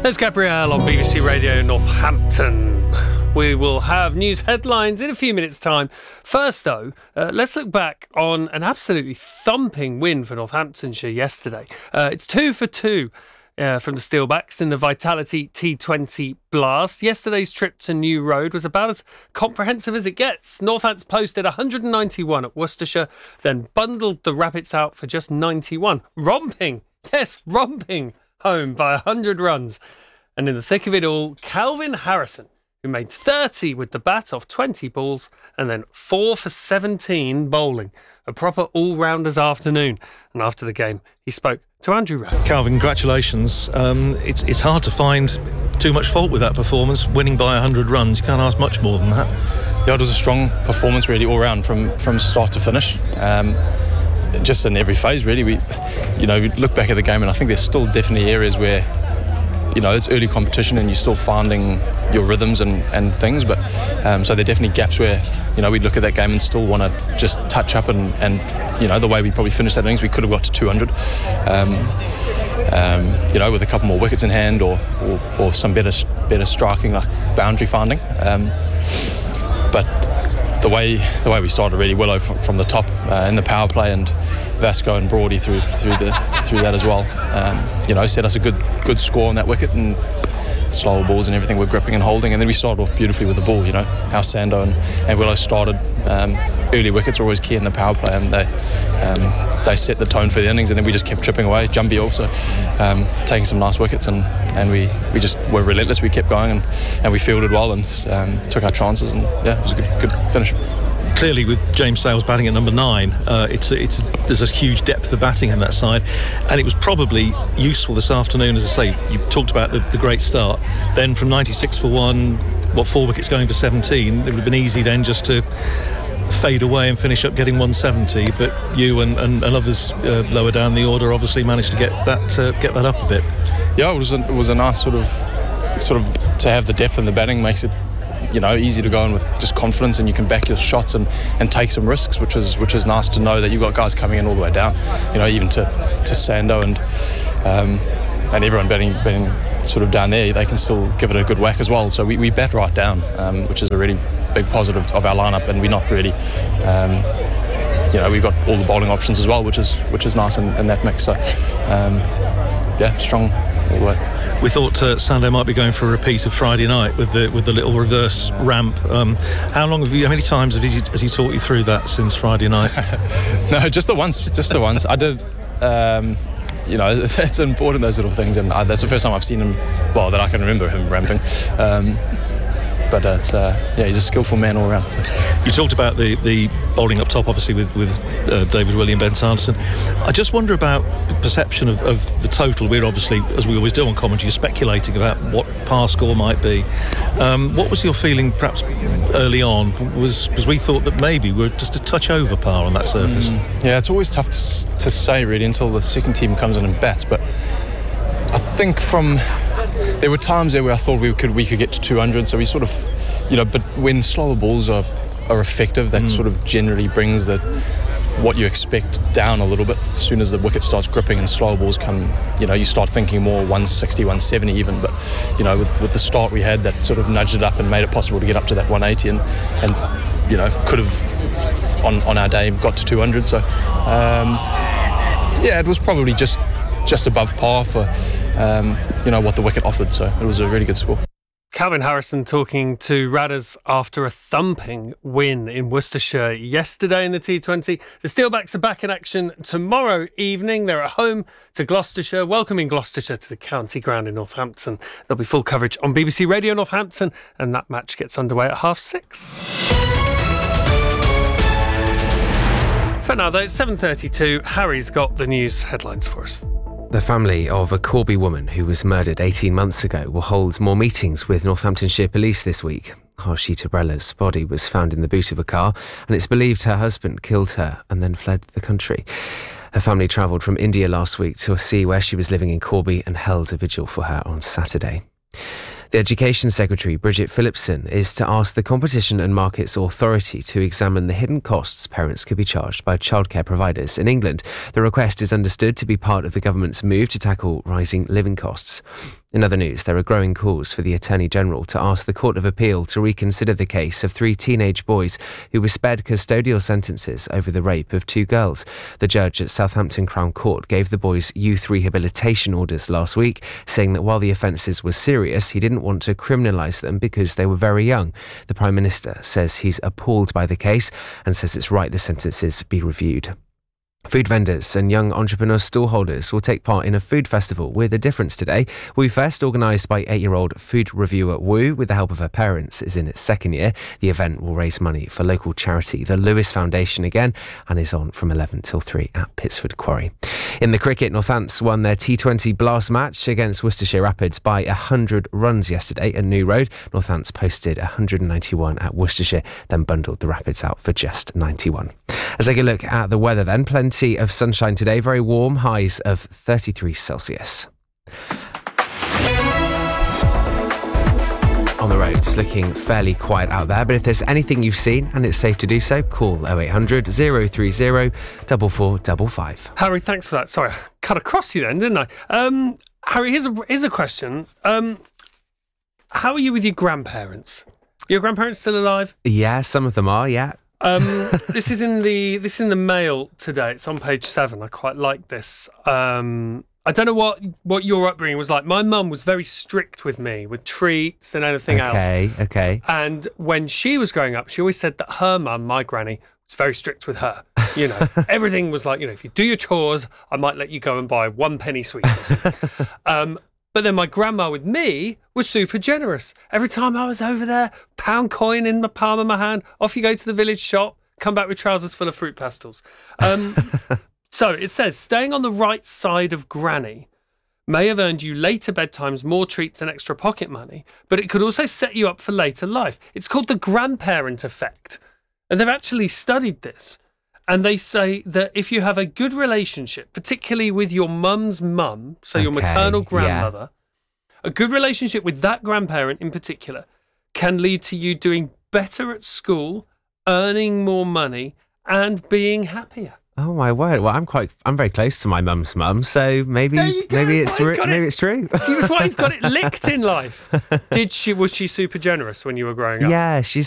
There's Gabrielle on BBC Radio Northampton. We will have news headlines in a few minutes' time. First, though, let's look back on an absolutely thumping win for Northamptonshire yesterday. It's 2 for 2 from the Steelbacks in the Vitality T20 Blast. Yesterday's trip to New Road was about as comprehensive as it gets. Northants posted 191 at Worcestershire, then bundled the Rabbits out for just 91. Romping home by 100 runs. And in the thick of it all, Calvin Harrison, who made 30 with the bat off 20 balls and then 4 for 17 bowling. A proper all-rounders afternoon. And after the game, he spoke to Andrew Rowe. Calvin, congratulations. It's hard to find too much fault with that performance. Winning by 100 runs, you can't ask much more than that. Yeah, it was a strong performance really all round from start to finish. Just in every phase really. We look back at the game and I think there's still definitely areas where it's early competition and you're still finding your rhythms and things, but so there are definitely gaps where we'd look at that game and still want to just touch up and the way we probably finished that innings we could have got to 200 with a couple more wickets in hand or some better striking, like boundary finding, but the way we started really well from the top in the power play, and Vasco and Brody through that as well. Set us a good score on that wicket, and slower balls and everything we're gripping and holding, and then we started off beautifully with the ball. How Sando and Willow started. Early wickets are always key in the power play, and they set the tone for the innings, and then we just kept chipping away. Jumbie also taking some nice wickets, and we just were relentless. We kept going and we fielded well and took our chances, and it was a good finish. Clearly, with James Sales batting at number 9, there's a huge depth of batting in that side, and it was probably useful this afternoon. As I say, you talked about the great start. Then from 96 for 1, 4 wickets going for 17, it would have been easy then just to fade away and finish up getting 170. But you and others lower down the order obviously managed to get that up a bit. Yeah, it was a nice sort of to have the depth in the batting makes it easy to go in with just confidence, and you can back your shots and take some risks, which is nice to know that you've got guys coming in all the way down, even to Sando and everyone batting sort of down there, they can still give it a good whack as well. So we bat right down, which is a really big positive of our lineup, and we're not really we've got all the bowling options as well, which is nice in that mix. So strong all the way. We thought Sando might be going for a repeat of Friday night with the little reverse ramp. How many times has he taught you through that since Friday night? No, just the once. I did. It's important, those little things, and that's the first time I've seen him. Well, that I can remember him ramping. But it's he's a skillful man all around. So. You talked about the bowling up top, obviously with David Willey and Ben Sanderson. I just wonder about the perception of the total. We're obviously, as we always do on commentary, speculating about what par score might be. What was your feeling, perhaps early on? Was we thought that maybe we're just a touch over par on that surface? Yeah, it's always tough to say really until the second team comes in and bats. But I think there were times there where I thought we could get to 200, so we sort of, but when slower balls are effective, that sort of generally brings what you expect down a little bit. As soon as the wicket starts gripping and slower balls come, you start thinking more 160, 170 even, but with the start we had, that sort of nudged it up and made it possible to get up to that 180 and could have on our day got to 200. So it was probably just above par for what the wicket offered, so it was a really good score. Calvin Harrison talking to Radders after a thumping win in Worcestershire yesterday in the T20. The Steelbacks are back in action tomorrow evening. They're at home to Gloucestershire, welcoming Gloucestershire to the county ground in Northampton. There'll be full coverage on BBC Radio Northampton, and that match gets underway at 6:30. For now though, it's 7:32. Harry's got the news headlines for us. The family of a Corby woman who was murdered 18 months ago will hold more meetings with Northamptonshire Police this week. Harshita Brella's body was found in the boot of a car, and it's believed her husband killed her and then fled the country. Her family travelled from India last week to see where she was living in Corby and held a vigil for her on Saturday. The Education Secretary, Bridget Phillipson, is to ask the Competition and Markets Authority to examine the hidden costs parents could be charged by childcare providers in England. The request is understood to be part of the government's move to tackle rising living costs. In other news, there are growing calls for the Attorney General to ask the Court of Appeal to reconsider the case of 3 teenage boys who were spared custodial sentences over the rape of 2 girls. The judge at Southampton Crown Court gave the boys youth rehabilitation orders last week, saying that while the offences were serious, he didn't want to criminalise them because they were very young. The Prime Minister says he's appalled by the case and says it's right the sentences be reviewed. Food vendors and young entrepreneur stallholders will take part in a food festival with a difference today. Woo Fest, organised by 8-year-old food reviewer Woo with the help of her parents, is in its 2nd year. The event will raise money for local charity, the Lewis Foundation again, and is on from 11 till 3 at Pitsford Quarry. In the cricket, Northants won their T20 Blast match against Worcestershire Rapids by 100 runs yesterday at New Road. Northants posted 191 at Worcestershire, then bundled the Rapids out for just 91. Let's take a look at the weather then. Plenty of sunshine today, very warm, highs of 33 Celsius. On the roads, looking fairly quiet out there, but if there's anything you've seen and it's safe to do so, call 0800 030 4455. Harry, thanks for that. Sorry, I cut across you then, didn't I? Harry, here's a question. How are you with your grandparents? Your grandparents still alive? Yeah, some of them are, yeah. This is in the Mail today. It's on page 7. I quite like this. I don't know what your upbringing was like. My mum was very strict with me, with treats and anything else. Okay. And when she was growing up, she always said that her mum, my granny, was very strict with her. You know, everything was like, if you do your chores, I might let you go and buy 1 penny sweets or something. But then my grandma with me was super generous. Every time I was over there, £1 coin in the palm of my hand, off you go to the village shop, come back with trousers full of fruit pastels. So it says, staying on the right side of granny may have earned you later bedtimes, more treats and extra pocket money, but it could also set you up for later life. It's called the grandparent effect. And they've actually studied this. And they say that if you have a good relationship, particularly with your mum's mum, so your maternal grandmother, a good relationship with that grandparent in particular can lead to you doing better at school, earning more money, and being happier. Oh my word! Well, I'm very close to my mum's mum, so maybe it's true. See, that's why you've got it licked in life. Was she super generous when you were growing up? Yeah, she's